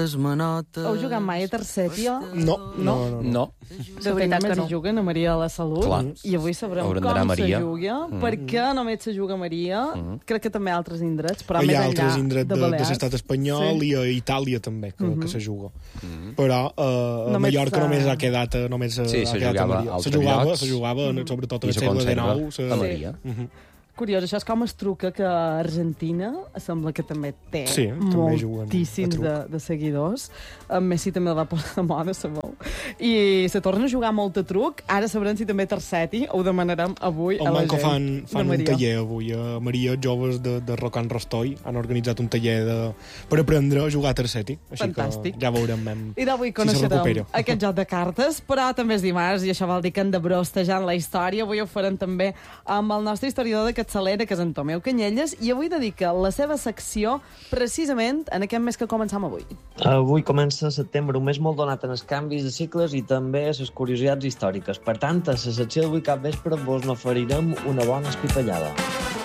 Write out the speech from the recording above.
Heu jugat mai a tercer, tio? No. De veritat que no. Juguen a Maria de la Salut. Clar. I avui sabrem Haurem com d'anar a se Maria. juga, per què només se juga a Maria. Crec que també hi ha altres indrets, però Hi més ha enllà altres indrets de de Balears. l'estat espanyol i a Itàlia també, que se juga. Però a Només Mallorca a- només ha quedat Sí, se jugava a altres llocs. Se jugava, sobretot I al se segle conserva XIX. a Maria. Curiós, això és com es truca que Argentina sembla que també té Sí, també juguen moltíssims a truc. de seguidors. En Messi també el va posar de moda, sabeu. I se torna a jugar molt a truc. Ara sabrem si també Terceti ho demanarem avui a El la Manco gent fan un taller avui a Maria, joves de Rocan Rostoi han organitzat un taller per aprendre a jugar a terceti. Així Fantàstic. que ja veurem I d'avui si se coneixerem recupera. aquest joc de cartes, però també és dimarts i això vol dir que hem de brostejar en la història. Avui ho farem també amb el nostre historiador de capçalera, que és en Tomeu Canyelles, i avui dedica la seva secció precisament en aquest mes que començam avui. Avui comença setembre, un mes molt donat en els canvis de cicles i també a les curiositats històriques. Per tant, a la secció d'avui cap vespre vos n'oferirem una bona espitallada.